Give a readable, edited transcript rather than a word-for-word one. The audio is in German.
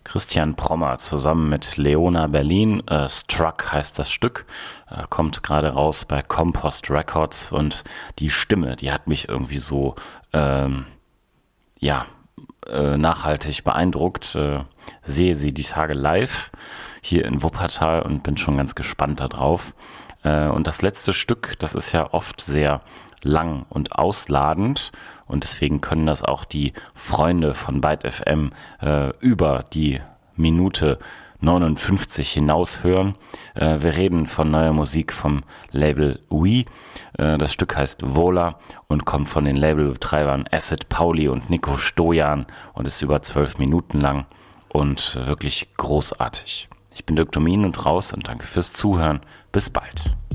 Christian Prommer zusammen mit Leona Berlin. Struck heißt das Stück, kommt gerade raus bei Compost Records und die Stimme, die hat mich irgendwie so nachhaltig beeindruckt. Sehe sie die Tage live hier in Wuppertal und bin schon ganz gespannt darauf. Und das letzte Stück, das ist ja oft sehr lang und ausladend und deswegen können das auch die Freunde von Byte FM über die Minute 59 hinaus hören. Wir reden von neuer Musik vom Label We. Das Stück heißt Vola und kommt von den Labelbetreibern Acid Pauli und Nico Stojan und ist über 12 Minuten lang und wirklich großartig. Ich bin Dirk Domin und raus und danke fürs Zuhören. Bis bald.